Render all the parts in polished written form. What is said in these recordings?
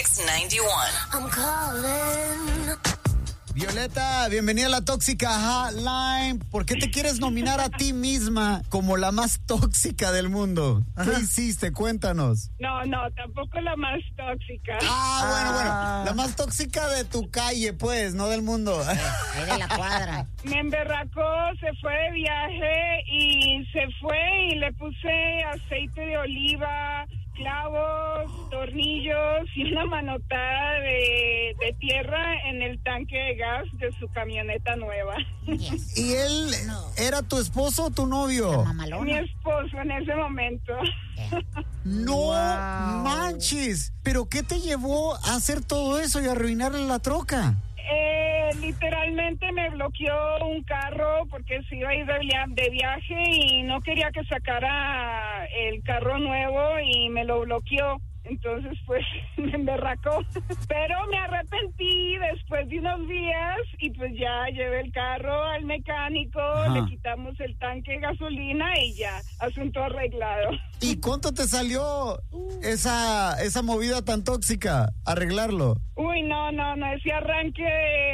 Kix 91. I'm calling. Violeta, bienvenida a la Tóxica Hotline. ¿Por qué te quieres nominar a ti misma como la más tóxica del mundo? ¿Qué hiciste? Cuéntanos. No, tampoco la más tóxica. Bueno. La más tóxica de tu calle, pues, no del mundo. Ahí de la cuadra. Me emberracó, se fue de viaje y se fue y le puse aceite de oliva, clavos, tornillos y una manotada de tierra en el tanque de gas de su camioneta nueva. Yes. ¿Y él era tu esposo o tu novio? Mamalona. Mi esposo en ese momento. No manches. ¿Pero qué te llevó a hacer todo eso y a arruinarle la troca? Literalmente me bloqueó un carro porque se iba a ir de viaje y no quería que sacara el carro nuevo y me lo bloqueó. Entonces, pues, me emberracó. Pero me arrepentí después de unos días y pues ya llevé el carro al mecánico, le quitamos el tanque de gasolina y ya, asunto arreglado. ¿Y cuánto te salió esa movida tan tóxica, arreglarlo? Uy, no, ese arranque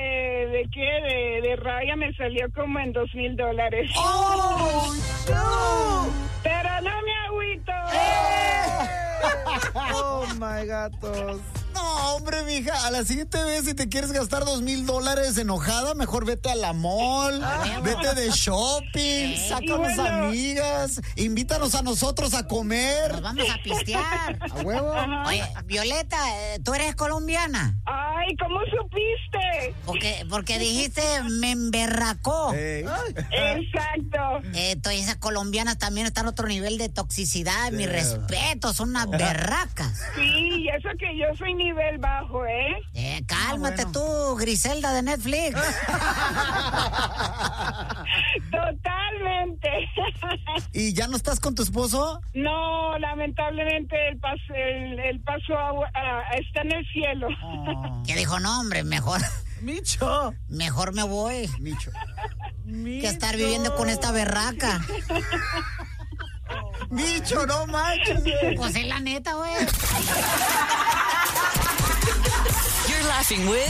de rabia me salió como en $2,000. ¡Oh, no! Pero no me agüito. Oh, my gatos. No, hombre, mija, a la siguiente vez si te quieres gastar $2,000 enojada, mejor vete a la mall, vete de shopping, saca a las amigas, invítanos a nosotros a comer. Nos vamos a pistear. ¿A huevo? Oye, Violeta, ¿tú eres colombiana? Ay, ¿cómo supiste? Porque dijiste me emberracó. Exacto. Entonces esas colombianas también están a otro nivel de toxicidad. Mi respeto, son unas berracas. Sí, y eso que yo soy nivel bajo, ¿eh? Cálmate tú, Griselda de Netflix. Totalmente. ¿Y ya no estás con tu esposo? No, lamentablemente él pasó está en el cielo. Que dijo, no, hombre, mejor me voy. Micho. Que estar viviendo con esta berraca. Micho, no manches. Pues es la neta, güey. You're laughing with